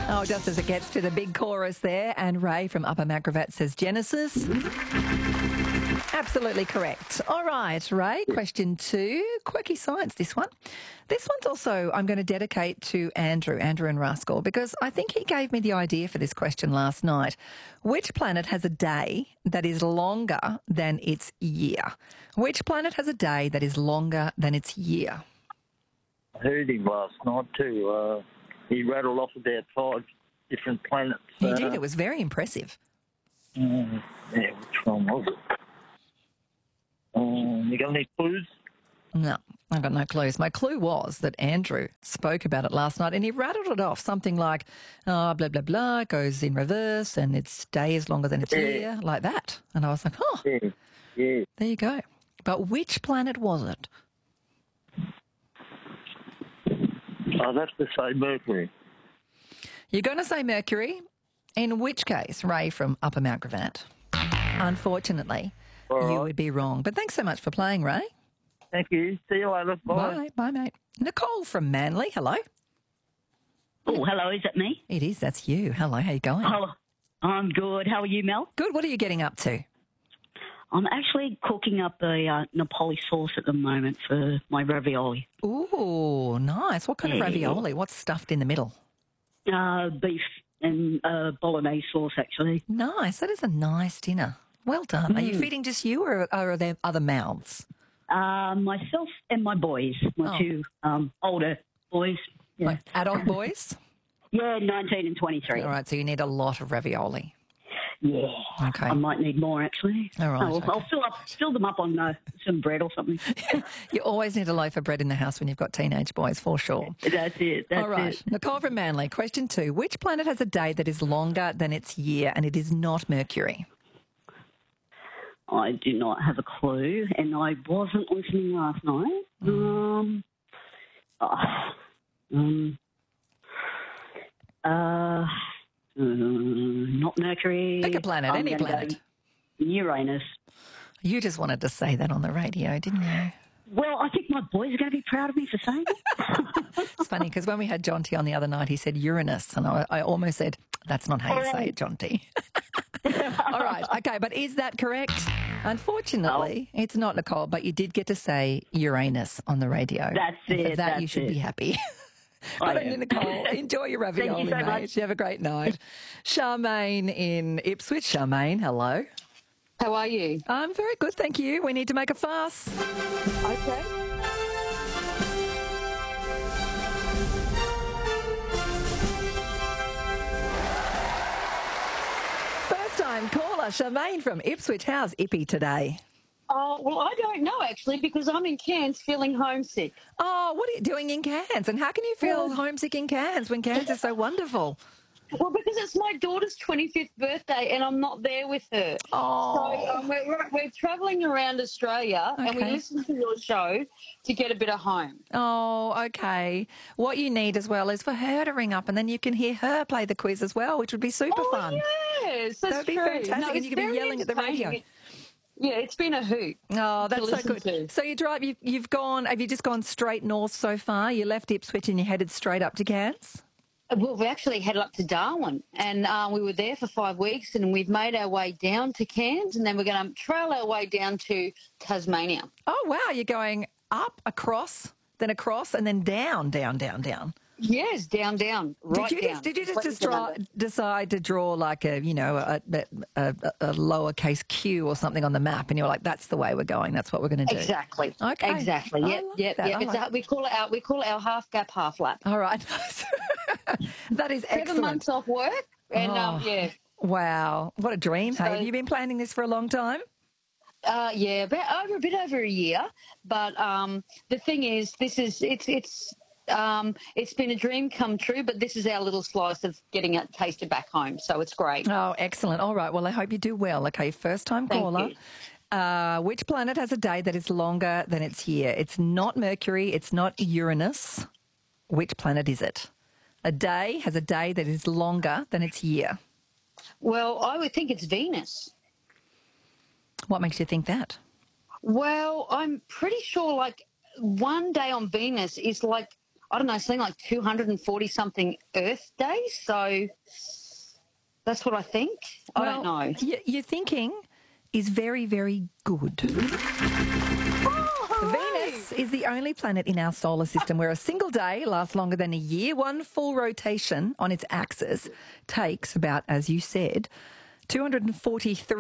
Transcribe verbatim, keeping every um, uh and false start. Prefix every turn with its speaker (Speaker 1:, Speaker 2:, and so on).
Speaker 1: Oh, just as it gets to the big chorus there, and Ray from Upper Macrovat says Genesis. Absolutely correct. All right, Ray, question two. Quirky science, this one. This one's also I'm going to dedicate to Andrew, Andrew and Rascal, because I think he gave me the idea for this question last night. Which planet has a day that is longer than its year? Which planet has a day that is longer than its year?
Speaker 2: I heard him last night too. Uh, he rattled off about five different planets.
Speaker 1: He
Speaker 2: uh,
Speaker 1: did. It was very impressive.
Speaker 2: Um, yeah, which one was it? Um, you got any clues?
Speaker 1: No, I've got no clues. My clue was that Andrew spoke about it last night and he rattled it off, something like, oh, blah, blah, blah, it goes in reverse and its day is longer than its
Speaker 2: Yeah.
Speaker 1: year, like that. And I was like, oh,
Speaker 2: Yeah, yeah.
Speaker 1: there you go. But which planet was it?
Speaker 2: I'd have to say Mercury.
Speaker 1: You're going to say Mercury, in which case, Ray from Upper Mount Gravatt, unfortunately,
Speaker 2: All
Speaker 1: you
Speaker 2: right.
Speaker 1: would be wrong. But thanks so much for playing, Ray.
Speaker 2: Thank you. See you later. Bye.
Speaker 1: Bye. Bye, mate. Nicole from Manly, hello.
Speaker 3: Oh, hello, is it me?
Speaker 1: It is, that's you. Hello, how you going?
Speaker 3: Oh, I'm good. How are you, Mel?
Speaker 1: Good, what are you getting up to?
Speaker 3: I'm actually cooking up a uh, Napoli sauce at the moment for my ravioli.
Speaker 1: Ooh, nice. What kind of
Speaker 3: Yeah.
Speaker 1: ravioli? What's stuffed in the middle?
Speaker 3: Uh, beef and uh, bolognese sauce, actually.
Speaker 1: Nice. That is a nice dinner. Well done. Are you
Speaker 3: Mm.
Speaker 1: feeding just you or, or are there other mouths?
Speaker 3: Uh, myself and my boys, my
Speaker 1: Oh.
Speaker 3: two um, older boys. Yeah.
Speaker 1: Like adult boys?
Speaker 3: yeah, nineteen and twenty-three.
Speaker 1: All right, so you need a lot of ravioli.
Speaker 3: Yeah.
Speaker 1: Okay.
Speaker 3: I might need more, actually.
Speaker 1: All right,
Speaker 3: Oh, well, I'll
Speaker 1: okay.
Speaker 3: fill, up, fill them up on uh, some bread or something.
Speaker 1: You always need a loaf of bread in the house when you've got teenage boys, for sure.
Speaker 3: That's it. That's
Speaker 1: All right.
Speaker 3: it.
Speaker 1: Nicole from Manly, question two. Which planet has a day that is longer than its year and it is not Mercury?
Speaker 3: I do not have a clue, and I wasn't listening last night. Um, oh, um, uh, uh, not Mercury.
Speaker 1: Pick a planet,
Speaker 3: I'm
Speaker 1: any
Speaker 3: gonna
Speaker 1: planet.
Speaker 3: go Uranus.
Speaker 1: You just wanted to say that on the radio, didn't you?
Speaker 3: Well, I think my boys are going to be proud of me for saying it.
Speaker 1: It's funny because when we had John T on the other night, he said Uranus, and I, I almost said, that's not how you say it, John T. All right, okay, but is that correct? Unfortunately, it's not, Nicole, but you did get to say Uranus on the radio.
Speaker 3: That's
Speaker 1: And for
Speaker 3: it,
Speaker 1: that,
Speaker 3: that's
Speaker 1: you should
Speaker 3: it.
Speaker 1: be happy.
Speaker 3: I
Speaker 1: But
Speaker 3: am.
Speaker 1: Nicole, enjoy your ravioli,
Speaker 3: so
Speaker 1: mate.
Speaker 3: much.
Speaker 1: You have a great night. Charmaine in Ipswich. Charmaine, hello.
Speaker 4: How are you?
Speaker 1: I'm very good, thank you. We need to make a fuss.
Speaker 4: Okay.
Speaker 1: First time caller, Charmaine from Ipswich. How's Ippy today?
Speaker 4: Oh, well, I don't know, actually, because I'm in Cairns feeling homesick.
Speaker 1: Oh, what are you doing in Cairns? And how can you feel
Speaker 4: Well-
Speaker 1: homesick in Cairns when Cairns is so wonderful?
Speaker 4: Well, because it's my daughter's twenty-fifth birthday and I'm not there with her.
Speaker 1: Oh.
Speaker 4: So um, we're, we're, we're travelling around Australia and we
Speaker 1: Okay.
Speaker 4: listen to your show to get a bit of home.
Speaker 1: Oh, okay. What you need as well is for her to ring up and then you can hear her play the quiz as well, which would be super
Speaker 4: Oh,
Speaker 1: fun.
Speaker 4: yes, that's
Speaker 1: That'd be
Speaker 4: true.
Speaker 1: fantastic,
Speaker 4: No,
Speaker 1: and
Speaker 4: it's
Speaker 1: you could be
Speaker 4: very
Speaker 1: yelling at the radio.
Speaker 4: entertaining. Yeah, it's been a hoot.
Speaker 1: Oh, that's so
Speaker 4: listen
Speaker 1: good.
Speaker 4: to.
Speaker 1: So you drive, you've, you've gone, have you just gone straight north so far? You left Ipswich and you headed straight up to Cairns?
Speaker 4: Well, we actually headed up to Darwin and uh, we were there for five weeks and we've made our way down to Cairns and then we're going to trail our way down to Tasmania.
Speaker 1: Oh, wow. You're going up, across, then across, and then down, down, down, down.
Speaker 4: Yes, down, down, right
Speaker 1: did you
Speaker 4: down.
Speaker 1: just, did you just,
Speaker 4: What
Speaker 1: just
Speaker 4: is the
Speaker 1: draw,
Speaker 4: number?
Speaker 1: decide to draw like a, you know, a, a, a, a lowercase q or something on the map and you're like, that's the way we're going, that's what we're going to do?
Speaker 4: Exactly.
Speaker 1: Okay.
Speaker 4: Exactly.
Speaker 1: I
Speaker 4: Yep.
Speaker 1: like
Speaker 4: Yep.
Speaker 1: that.
Speaker 4: Yep.
Speaker 1: I
Speaker 4: It's
Speaker 1: like
Speaker 4: a, we call it our we call it our half gap, half lap.
Speaker 1: All right. That is
Speaker 4: Seven
Speaker 1: excellent.
Speaker 4: months off work, and um,
Speaker 1: Oh.
Speaker 4: yeah,
Speaker 1: Wow. What a dream. Hey,
Speaker 4: So-
Speaker 1: have you been planning this for a long time?
Speaker 4: uh, yeah, about over a bit over a year. But um, the thing is, this is it's it's. Um, it's been a dream come true, but this is our little slice of getting it tasted back home, so it's great.
Speaker 1: Oh, excellent. All right. Well, I hope you do well. Okay, first time
Speaker 4: Thank
Speaker 1: caller.
Speaker 4: you.
Speaker 1: Uh, which planet has a day that is longer than its year? It's not Mercury. It's not Uranus. Which planet is it? A day has a day that is longer than its year.
Speaker 4: Well, I would think it's Venus.
Speaker 1: What makes you think that?
Speaker 4: Well, I'm pretty sure like one day on Venus is like I don't know, something like two hundred forty something Earth days. So that's what I think. I
Speaker 1: Well,
Speaker 4: don't know.
Speaker 1: y- your thinking is very, very good. Venus is the only planet in our solar system where a single day lasts longer than a year. One full rotation on its axis takes about, as you said, two hundred forty-three